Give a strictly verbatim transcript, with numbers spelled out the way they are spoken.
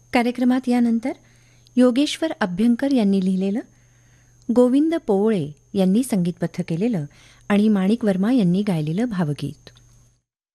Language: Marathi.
कार्यक्रमात यानंतर योगेश्वर अभ्यंकर यांनी लिहिलेलं, गोविंद पोवळे यांनी संगीतबद्ध केलेलं आणि माणिक वर्मा यांनी गायलेलं भावगीत.